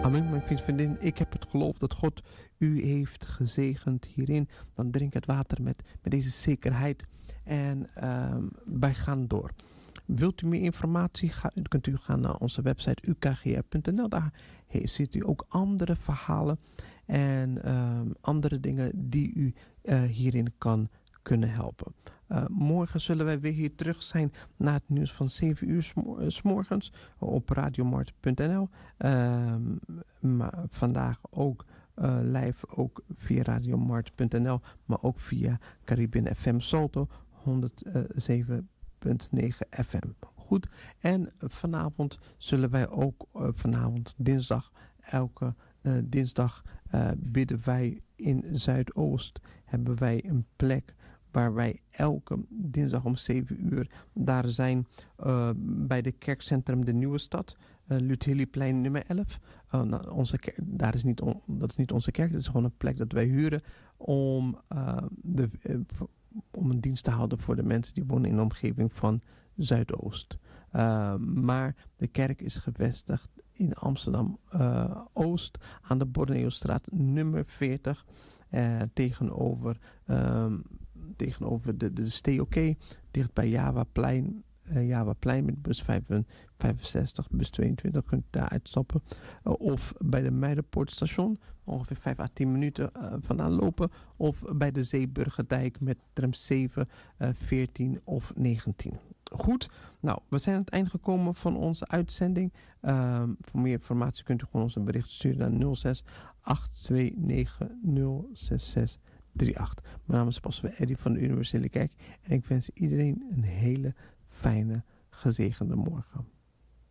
Amen, mijn vriendin. Ik heb het geloof dat God u heeft gezegend hierin. Dan drink het water met deze zekerheid. En wij gaan door. Wilt u meer informatie? Kunt u gaan naar onze website ukgr.nl. Daar ziet u ook andere verhalen en andere dingen die u hierin kunnen helpen. Morgen zullen wij weer hier terug zijn na het nieuws van 7 uur 's morgens op radiomart.nl. Maar vandaag ook live ook via radiomart.nl, maar ook via Caribbean FM Salto 107.9 FM. Goed, en vanavond zullen wij ook dinsdag, elke dinsdag bidden wij in Zuidoost. Hebben wij een plek waar wij elke dinsdag om 7 uur daar zijn bij de kerkcentrum De Nieuwe Stad. Luthelieplein nummer 11. Dat is niet onze kerk, dat is gewoon een plek dat wij huren om een dienst te houden voor de mensen die wonen in de omgeving van Zuidoost. Maar de kerk is gevestigd in Amsterdam Oost aan de Borneostraat nummer 40 tegenover de STOK, dicht bij Javaplein. Javaplein met bus 65, bus 22 kunt daar uitstappen. Of bij de Meijerpoortstation, ongeveer 5 à 10 minuten vandaan lopen. Of bij de Zeeburgerdijk met tram 7, 14 of 19. Goed, nou, we zijn aan het eind gekomen van onze uitzending. Voor meer informatie kunt u gewoon ons een bericht sturen naar 06 829 066 38. Mijn naam is Pastor Eddie van de Universele Kerk en ik wens iedereen een hele fijne, gezegende morgen.